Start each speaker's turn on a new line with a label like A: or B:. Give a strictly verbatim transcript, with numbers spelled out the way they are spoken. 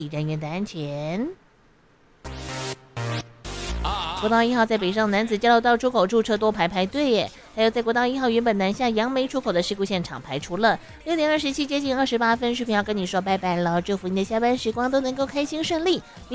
A: 人员的安全。国道一号在北上男子交流道出口处车多排排队耶，还有在国道一号原本南下杨梅出口的事故现场排除了。六点二十七接近二十八分，视频要跟你说拜拜了，祝福你的下班时光都能够开心顺利。